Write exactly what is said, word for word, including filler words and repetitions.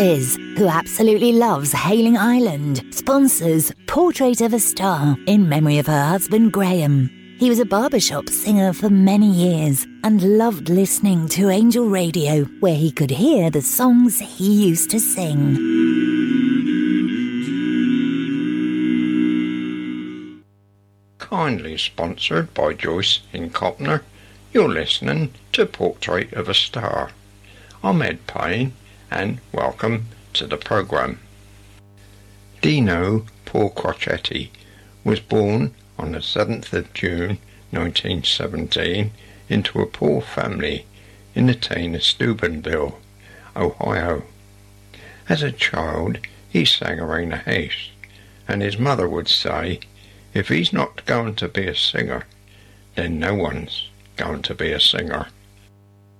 Liz, who absolutely loves Hailing Island, sponsors Portrait of a Star in memory of her husband Graham. He was a barbershop singer for many years and loved listening to Angel Radio, where he could hear the songs he used to sing. Kindly sponsored by Joyce in Copner, you're listening to Portrait of a Star. I'm Ed Payne, and welcome to the programme. Dino Porcrocetti was born on the seventh of June nineteen seventeen into a poor family in the town of Steubenville, Ohio. As a child, he sang around the house, and his mother would say, if he's not going to be a singer, then no one's going to be a singer.